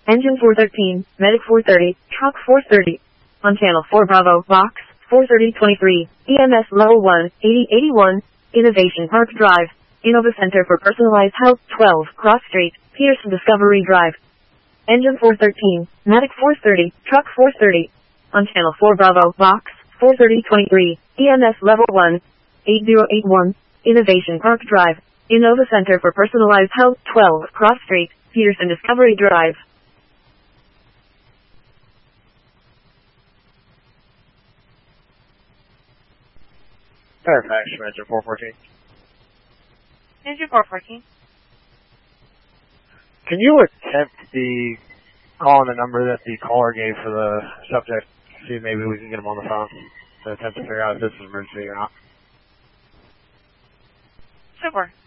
Engine 413, Medic 430, Truck 430. On Channel 4 Bravo, Box 43023, EMS Level 1, 8081, Innovation Park Drive, Innova Center for Personalized Health 12, Cross Street, Peterson Discovery Drive. Engine 413, Medic 430, Truck 430. On Channel 4 Bravo, Box 43023, EMS Level 1, 8081, Innovation Park Drive, Innova Center for Personalized Health 12, Cross Street, Peterson Discovery Drive. Fairfax, Engine 414. Engine 414. Can you attempt the call on the number that the caller gave for the subject? See if maybe we can get him on the phone to attempt to figure out if this is an emergency or not. Super.